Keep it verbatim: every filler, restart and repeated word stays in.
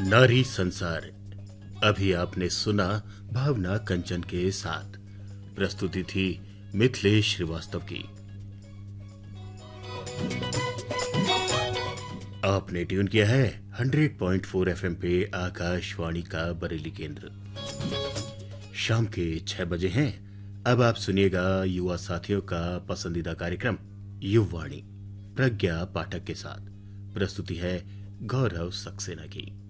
नारी संसार। अभी आपने सुना भावना कंचन के साथ। प्रस्तुति थी मिथिलेश श्रीवास्तव की। आपने ट्यून किया है सौ पॉइंट चार एफएम पे आकाशवाणी का बरेली केंद्र। शाम के छह बजे हैं। अब आप सुनिएगा युवा साथियों का पसंदीदा कार्यक्रम युववाणी प्रज्ञा पाठक के साथ। प्रस्तुति है गौरव सक्सेना की।